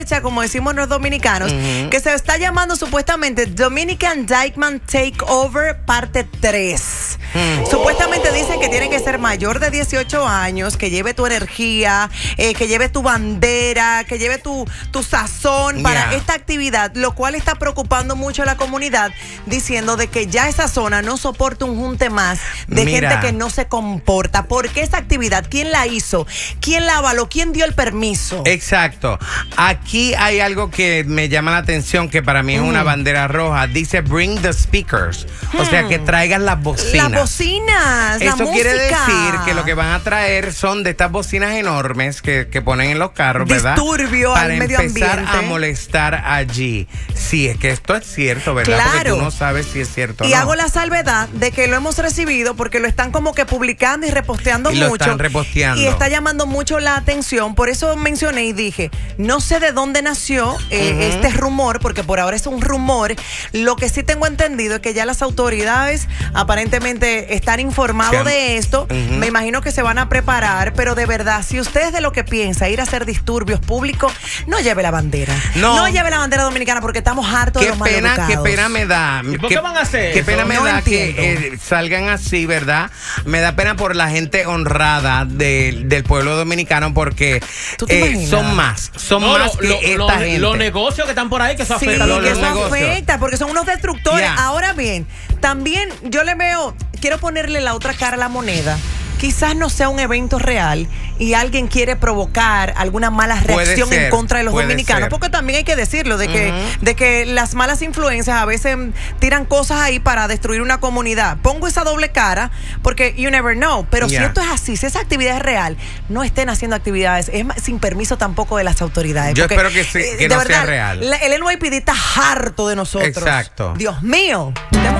como decimos los dominicanos, que se está llamando supuestamente Dominican Dykeman Takeover parte 3. Supuestamente dicen que tiene que ser mayor de 18 años, que lleve tu energía, que lleve tu bandera, que lleve tu sazón para esta actividad, lo cual está preocupando mucho a la comunidad, diciendo de que ya esa zona no soporta un junte más de gente que no se comporta. ¿Por qué esta actividad? ¿Quién la hizo? ¿Quién la avaló? ¿Quién dio el permiso? Exacto. Aquí hay algo que me llama la atención, que para mí es una bandera roja. Dice bring the speakers. O sea, que traigan las bocinas. Las bocinas, Eso la quiere música. decir que lo que van a traer son de estas bocinas enormes que ponen en los carros, ¿verdad? Disturbio al medio ambiente. Para empezar a molestar allí. Sí, es que esto es cierto, ¿verdad? Claro. Porque tú no sabes si es cierto o y no. hago la salvedad de que lo hemos recibido porque lo están como que publicando y reposteando mucho. Lo están reposteando. Y está llamando mucho la atención. Por eso mencioné y dije, no sé de dónde nació este rumor, porque por ahora es un rumor. Lo que sí tengo entendido es que ya las autoridades aparentemente están informados de esto. Me imagino que se van a preparar, pero de verdad, si usted es de lo que piensa ir a hacer disturbios públicos, no lleve la bandera. No lleve la bandera dominicana porque estamos hartos de los maleducados. Qué pena me da. ¿Y por qué van a hacer Qué eso? pena me No da entiendo. que salgan así, ¿verdad? Me da pena por la gente honrada del pueblo dominicano, porque ¿Tú te imaginas? son más que esta gente. Los negocios que están por ahí, que eso Sí, afecta a los que eso negocios. afecta, porque son unos destructores. Yeah. Ahora bien, también yo le veo, quiero ponerle la otra cara a la moneda. Quizás no sea un evento real y alguien quiere provocar alguna mala reacción en contra de los dominicanos, porque también hay que decirlo, de que las malas influencias a veces tiran cosas ahí para destruir una comunidad. Pongo esa doble cara porque you never know, pero si esto es así, si esa actividad es real, no estén haciendo actividades sin permiso tampoco de las autoridades. Yo porque, espero que no sea real. El NYPD está harto de nosotros. Exacto. Dios mío.